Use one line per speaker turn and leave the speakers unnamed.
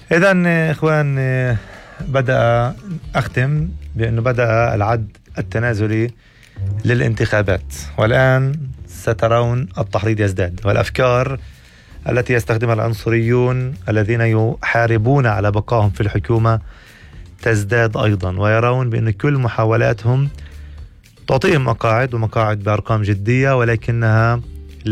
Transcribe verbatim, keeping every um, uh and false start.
إذن إخوان، بدأ أختم بأنه بدأ العد التنازلي للانتخابات، والآن سترون التحريض يزداد، والأفكار التي يستخدمها العنصريون الذين يحاربون على بقائهم في الحكومة تزداد أيضا، ويرون بأن كل محاولاتهم تعطيهم مقاعد ومقاعد بأرقام جدية، ولكنها